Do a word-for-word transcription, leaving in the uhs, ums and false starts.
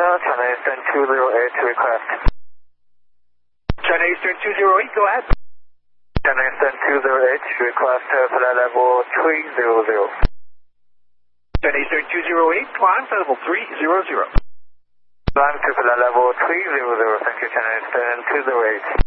China Eastern two zero eight request. China Eastern two zero eight, go ahead. China Eastern two zero eight request uh, flight level three zero zero. China Eastern two zero eight, climb flight level three zero zero. Climb to flight level three zero zero, thank you China Eastern two zero eight.